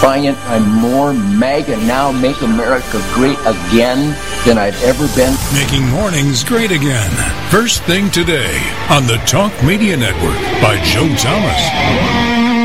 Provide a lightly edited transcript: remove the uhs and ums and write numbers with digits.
defiant. I'm more MAGA now, make America great again than I've ever been. Making mornings great again. First thing today on the Talk Media Network by Joe Thomas.